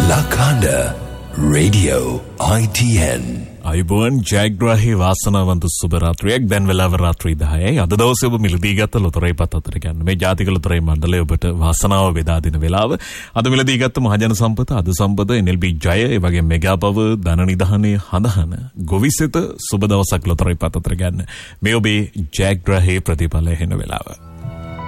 Lakanda Radio ITN. අයිබෝන් ජයග්‍රාහී වාසනාවන්ත සුබ රාත්‍රියක්. දැන් වෙලාව රාත්‍රී 10යි. අද දවසේ ඔබ මිලදී ගත්ත ලොතරැයි පත් අතර ගන්න මේ ජාතික ලොතරැයි මණ්ඩලය ඔබට වාසනාව බෙදා දෙන වෙලාව. අද මිලදී ගත්ත මහජන සම්පත, අද සම්පත, NLB ජය, ඒ වගේ මෙගා පව, ධන නිධානයේ හඳහන ගොවිසෙත සුබ දවසක් ලොතරැයි පත් අතර ගන්න. මේ ඔබේ ජයග්‍රාහී ප්‍රතිඵලය හෙන වෙලාව.